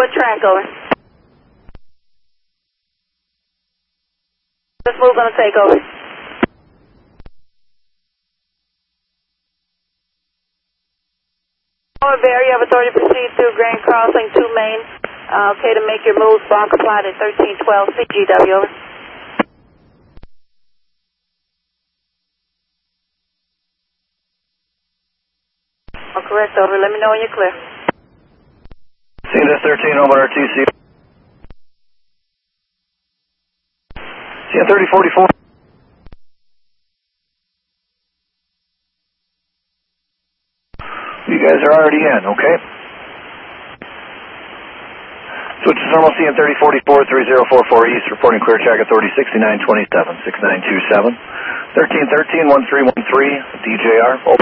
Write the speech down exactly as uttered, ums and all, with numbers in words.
What track over? Let's move on the takeover. Over Bear, you have authority to proceed through Grand Crossing to Main. Uh, okay to make your move. Spawn complied at thirteen twelve C G W. Over. Oh, correct, over. Let me know when you're clear. C N S thirteen, over R T C. C N thirty forty-four. You guys are already in, okay? Switch to normal C N thirty forty-four, three zero four four East, reporting clear track authority sixty-nine twenty-seven, six nine two seven. thirteen thirteen, one three one three, D J R, over.